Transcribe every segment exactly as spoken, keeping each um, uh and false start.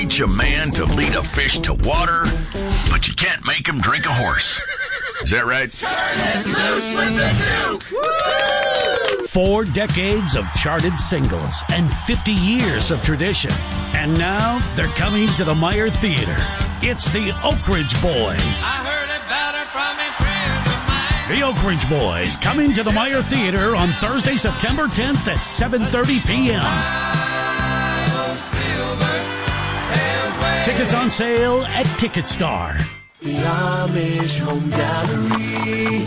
teach a man to lead a fish to water, but you can't make him drink a horse. Is that right? Turn it loose with the Duke! Woo! Four decades of charted singles and fifty years of tradition. And now they're coming to the Meyer Theater. It's the Oak Ridge Boys. I heard it better from a friend of mine. The Oak Ridge Boys coming to the Meyer Theater on Thursday, September tenth at seven thirty p.m. Tickets on sale at TicketStar. The Amish Home Gallery.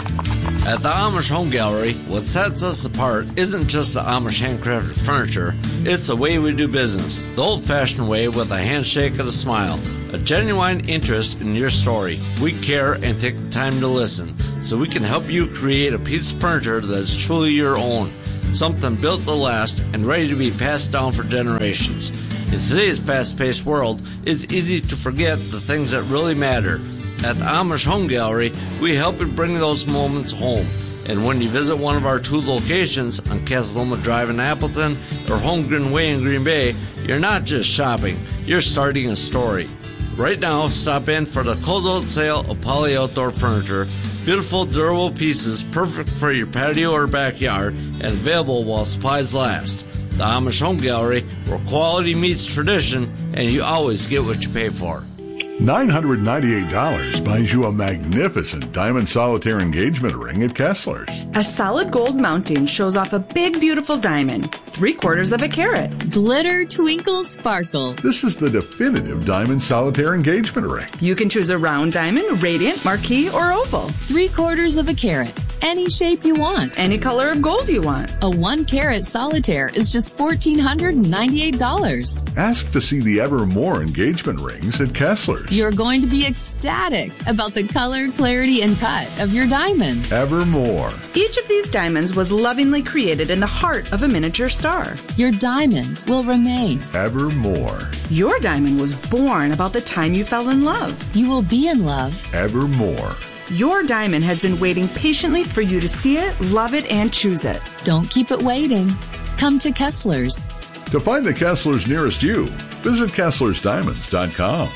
At the Amish Home Gallery, what sets us apart isn't just the Amish handcrafted furniture, it's the way we do business, the old-fashioned way with a handshake and a smile, a genuine interest in your story. We care and take the time to listen, so we can help you create a piece of furniture that's truly your own, something built to last and ready to be passed down for generations. In today's fast-paced world, it's easy to forget the things that really matter. At the Amish Home Gallery, we help you bring those moments home. And when you visit one of our two locations on Casaloma Drive in Appleton or Holmgren Way in Green Bay, you're not just shopping, you're starting a story. Right now, stop in for the closeout sale of Poly Outdoor Furniture. Beautiful, durable pieces perfect for your patio or backyard and available while supplies last. The Amish Home Gallery, where quality meets tradition and you always get what you pay for. nine hundred ninety-eight dollars buys you a magnificent diamond solitaire engagement ring at Kessler's. A solid gold mounting shows off a big, beautiful diamond, three quarters of a carat. Glitter, twinkle, sparkle. This is the definitive diamond solitaire engagement ring. You can choose a round diamond, radiant, marquise, or oval. Three quarters of a carat. Any shape you want. Any color of gold you want. A one carat solitaire is just one thousand four hundred ninety-eight dollars. Ask to see the Evermore engagement rings at Kessler's. You're going to be ecstatic about the color, clarity, and cut of your diamond. Evermore. Each of these diamonds was lovingly created in the heart of a miniature star. Your diamond will remain. Evermore. Your diamond was born about the time you fell in love. You will be in love. Evermore. Your diamond has been waiting patiently for you to see it, love it, and choose it. Don't keep it waiting. Come to Kessler's. To find the Kessler's nearest you, visit Kesslers Diamonds dot com.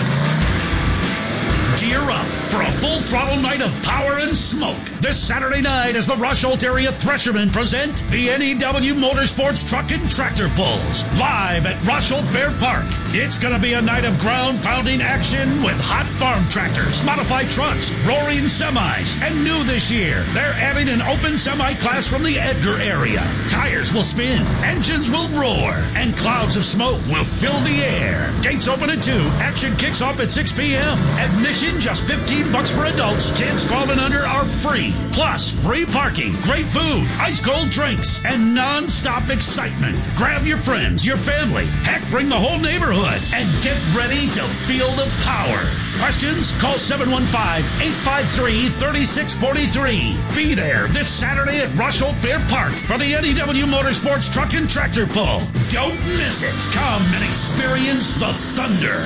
Gear up for a full-throttle night of power and smoke. This Saturday night as the Rush-Holt Area Threshermen present the N E W Motorsports Truck and Tractor Pulls live at Rush-Holt Fair Park. It's going to be a night of ground-pounding action with hot farm tractors, modified trucks, roaring semis, and new this year, they're adding an open semi class from the Edgar area. Tires will spin, engines will roar, and clouds of smoke will fill the air. Gates open at two. Action kicks off at six p.m. Admission just fifteen bucks for adults. Kids twelve and under are free. Plus, free parking, great food, ice cold drinks, and non-stop excitement. Grab your friends, your family, heck, bring the whole neighborhood, and get ready to feel the power. Questions? Call seven one five, eight five three, three six four three. Be there this Saturday at Rush-Holt Fair Park for the N E W Motorsports Truck and Tractor Pull. Don't miss it. Come and experience the thunder.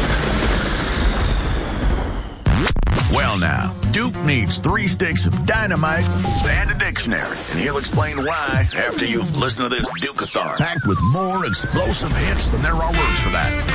Well now, Duke needs three sticks of dynamite and a dictionary, and he'll explain why after you listen to this Duke-a-thon. Packed with more explosive hits than there are words for that.